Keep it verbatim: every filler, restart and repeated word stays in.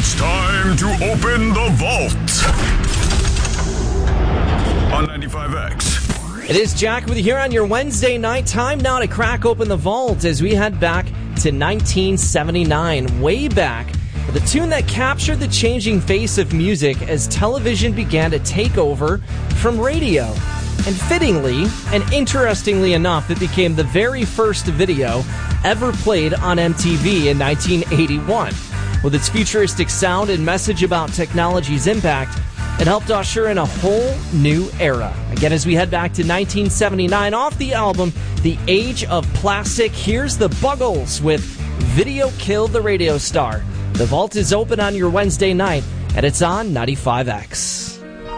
It's time to open the vault on ninety-five X. It is Jack with you here on your Wednesday night. Time now to crack open the vault as we head back to nineteen seventy-nine, way back, with a tune that captured the changing face of music as television began to take over from radio. And fittingly, and interestingly enough, it became the very first video ever played on M T V in nineteen eighty-one. With its futuristic sound and message about technology's impact, it helped usher in a whole new era. Again, as we head back to nineteen seventy-nine, off the album The Age of Plastic, here's the Buggles with Video Killed the Radio Star. The vault is open on your Wednesday night, and it's on ninety-five X.